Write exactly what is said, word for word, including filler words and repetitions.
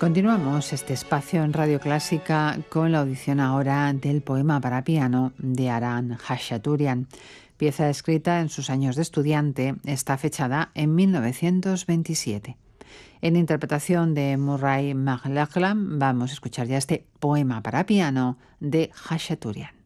Continuamos este espacio en Radio Clásica con la audición ahora del poema para piano de Aram Khachaturian. Pieza escrita en sus años de estudiante, está fechada en mil novecientos veintisiete. En interpretación de Murray McLachlan vamos a escuchar ya este poema para piano de Khachaturian.